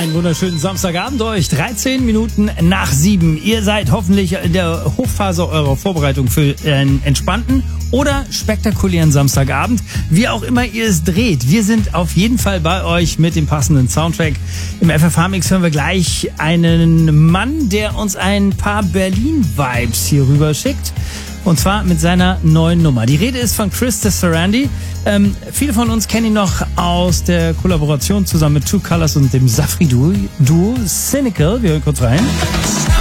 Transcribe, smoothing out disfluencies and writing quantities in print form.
Einen wunderschönen Samstagabend euch. 13 Minuten nach 7. Ihr seid hoffentlich in der Hochphase eurer Vorbereitung für einen entspannten oder spektakulären Samstagabend. Wie auch immer ihr es dreht. Wir sind auf jeden Fall bei euch mit dem passenden Soundtrack. Im FFH-Mix hören wir gleich einen Mann, der uns ein paar Berlin-Vibes hier rüber schickt. Und zwar mit seiner neuen Nummer. Die Rede ist von Chris Sarandon. Viele von uns kennen ihn noch aus der Kollaboration zusammen mit Two Colors und dem Safri-Duo Cynical. Wir hören kurz rein.